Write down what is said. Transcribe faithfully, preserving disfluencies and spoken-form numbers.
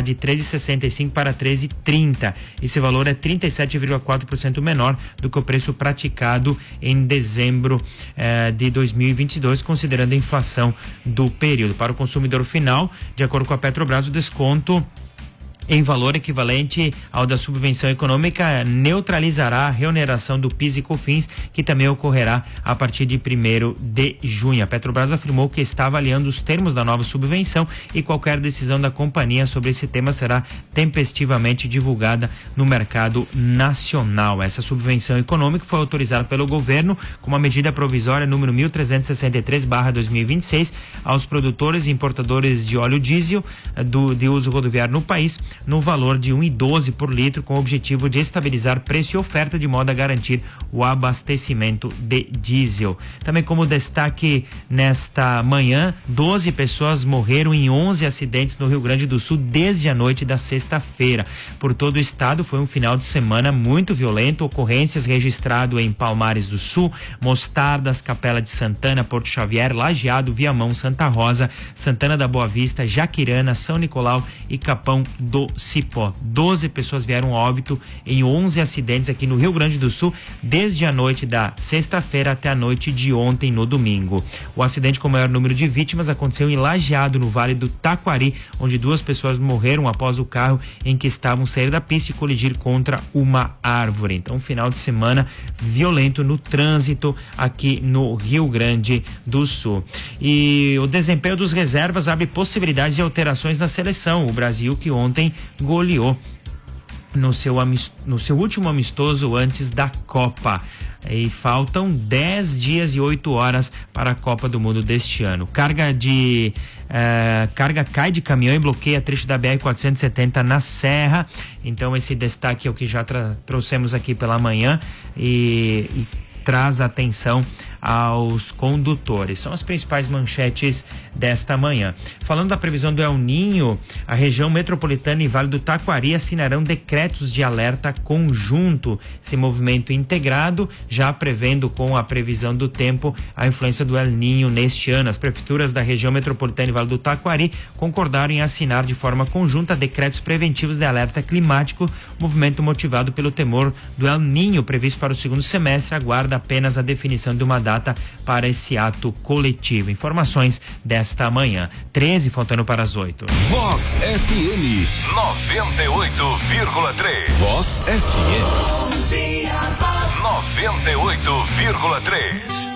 de treze e sessenta e cinco para treze e trinta. Esse valor é trinta e sete vírgula quatro por cento menor do que o preço praticado em dezembro eh, de dois mil e vinte e dois, considerando a inflação do período. Para o consumidor final, de acordo com a Petrobras, o desconto em valor equivalente ao da subvenção econômica neutralizará a reoneração do P I S e COFINS, que também ocorrerá a partir de primeiro de junho. A Petrobras afirmou que está avaliando os termos da nova subvenção e qualquer decisão da companhia sobre esse tema será tempestivamente divulgada no mercado nacional. Essa subvenção econômica foi autorizada pelo governo com uma medida provisória número mil trezentos e sessenta e três barra dois mil e vinte e seis aos produtores e importadores de óleo diesel do, de uso rodoviário no país, no valor de um real e doze por litro, com o objetivo de estabilizar preço e oferta de modo a garantir o abastecimento de diesel. Também como destaque nesta manhã, doze pessoas morreram em onze acidentes no Rio Grande do Sul desde a noite da sexta-feira. Por todo o estado foi um final de semana muito violento, ocorrências registrado em Palmares do Sul, Mostardas, Capela de Santana, Porto Xavier, Lajeado, Viamão, Santa Rosa, Santana da Boa Vista, Jaquirana, São Nicolau e Capão do Cipó. doze pessoas vieram a óbito em onze acidentes aqui no Rio Grande do Sul, desde a noite da sexta-feira até a noite de ontem, no domingo. O acidente com o maior número de vítimas aconteceu em Lajeado, no Vale do Taquari, onde duas pessoas morreram após o carro em que estavam sair da pista e colidir contra uma árvore. Então, final de semana violento no trânsito aqui no Rio Grande do Sul. E o desempenho dos reservas abre possibilidades de alterações na seleção. O Brasil, que ontem goleou no seu, no seu último amistoso antes da Copa. E faltam dez dias e oito horas para a Copa do Mundo deste ano. Carga de uh, carga cai de caminhão e bloqueia trecho da B R quatrocentos e setenta na Serra. Então esse destaque é o que já trouxemos aqui pela manhã e, e traz atenção aos condutores. São as principais manchetes desta manhã. Falando da previsão do El Ninho, a região metropolitana e Vale do Taquari assinarão decretos de alerta conjunto. Esse movimento integrado, já prevendo com a previsão do tempo a influência do El Ninho neste ano. As prefeituras da região metropolitana e Vale do Taquari concordaram em assinar de forma conjunta decretos preventivos de alerta climático, movimento motivado pelo temor do El Ninho previsto para o segundo semestre, aguarda apenas a definição de uma data para esse ato coletivo. Informações desta manhã. treze, faltando para as oito. Vox F M noventa e oito vírgula três. Vox F M noventa e oito vírgula três.